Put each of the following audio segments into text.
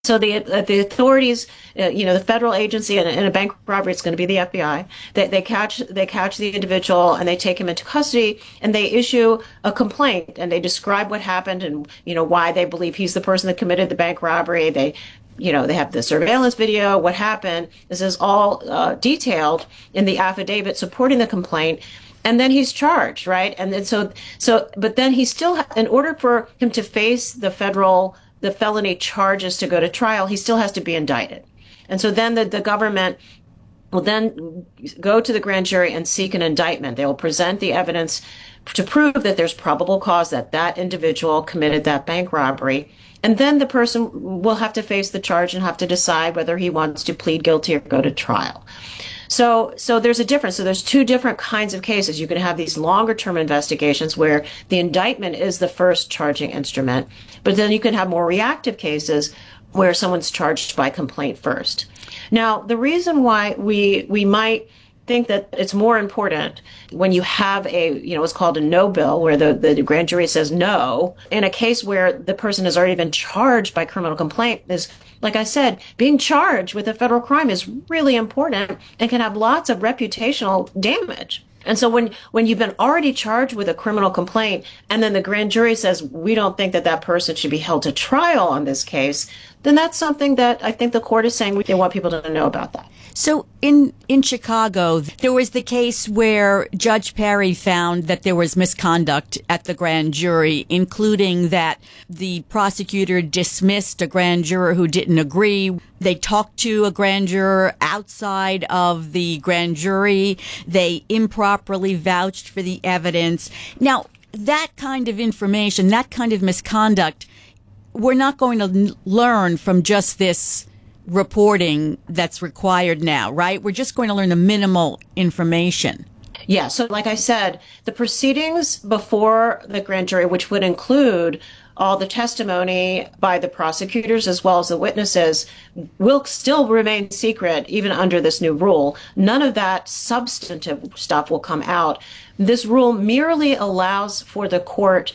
So the authorities, the federal agency in a bank robbery, it's going to be the FBI. They catch the individual and they take him into custody and they issue a complaint and they describe what happened and why they believe he's the person that committed the bank robbery. They have the surveillance video, what happened. This is all detailed in the affidavit supporting the complaint. And then he's charged, right? And then but then he still, in order for him to face the felony charges to go to trial, he still has to be indicted. And so then the government will then go to the grand jury and seek an indictment. They will present the evidence to prove that there's probable cause that that individual committed that bank robbery. And then the person will have to face the charge and have to decide whether he wants to plead guilty or go to trial. So there's a difference. So there's two different kinds of cases. You can have these longer term investigations where the indictment is the first charging instrument, but then you can have more reactive cases where someone's charged by complaint first. Now, the reason why we might think that it's more important when you have what's called a no bill, where the grand jury says no, in a case where the person has already been charged by criminal complaint is, like I said, being charged with a federal crime is really important and can have lots of reputational damage. And so when you've been already charged with a criminal complaint and then the grand jury says, we don't think that that person should be held to trial on this case, then that's something that I think the court is saying they want people to know about that. So in Chicago, there was the case where Judge Perry found that there was misconduct at the grand jury, including that the prosecutor dismissed a grand juror who didn't agree. They talked to a grand juror outside of the grand jury. They improperly vouched for the evidence. Now, that kind of information, that kind of misconduct, we're not going to learn from just this reporting that's required now, right? We're just going to learn the minimal information. Yeah. So like I said, the proceedings before the grand jury, which would include all the testimony by the prosecutors as well as the witnesses, will still remain secret even under this new rule. None of that substantive stuff will come out. This rule merely allows for the court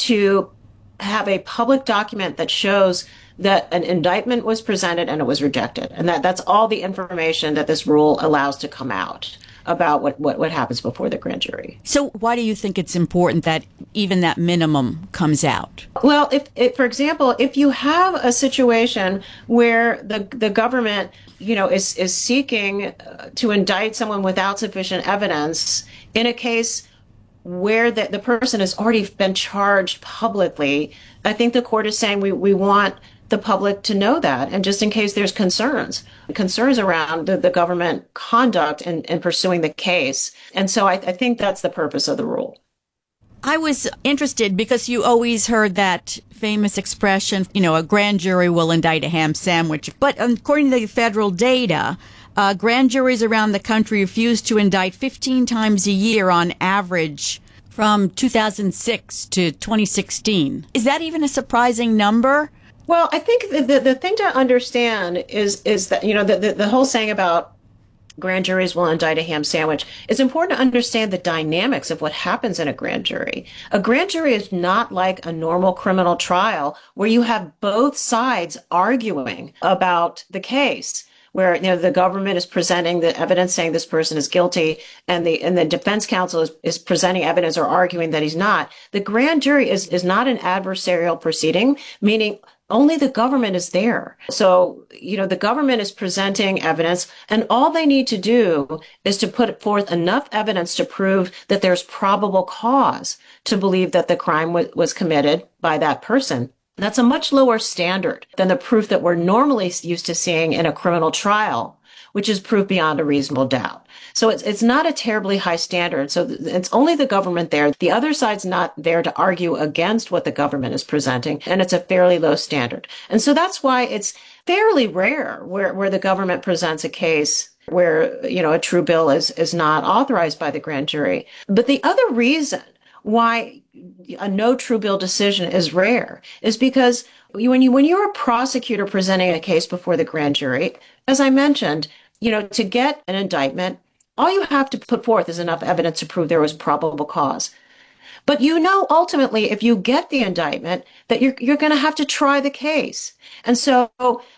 to have a public document that shows that an indictment was presented and it was rejected. And that's all the information that this rule allows to come out about what happens before the grand jury. So why do you think it's important that even that minimum comes out? Well, if for example, if you have a situation where the government, is seeking to indict someone without sufficient evidence in a case where the person has already been charged publicly, I think the court is saying we want the public to know that. And just in case there's concerns around the government conduct in pursuing the case. And so I think that's the purpose of the rule. I was interested because you always heard that famous expression, a grand jury will indict a ham sandwich. But according to the federal data, grand juries around the country refuse to indict 15 times a year on average from 2006 to 2016. Is that even a surprising number? Well, I think the thing to understand is that, the whole saying about grand juries will indict a ham sandwich, it's important to understand the dynamics of what happens in a grand jury. A grand jury is not like a normal criminal trial where you have both sides arguing about the case, where the government is presenting the evidence saying this person is guilty and the defense counsel is presenting evidence or arguing that he's not. The grand jury is not an adversarial proceeding, meaning only the government is there. So, the government is presenting evidence and all they need to do is to put forth enough evidence to prove that there's probable cause to believe that the crime was committed by that person. That's a much lower standard than the proof that we're normally used to seeing in a criminal trial, which is proof beyond a reasonable doubt. So it's not a terribly high standard. So it's only the government there. The other side's not there to argue against what the government is presenting, and it's a fairly low standard. And so that's why it's fairly rare where the government presents a case where, a true bill is not authorized by the grand jury. But the other reason why a no true bill decision is rare is because when you're a prosecutor presenting a case before the grand jury, as I mentioned, to get an indictment, all you have to put forth is enough evidence to prove there was probable cause. But you know, ultimately, if you get the indictment, that you're going to have to try the case. And so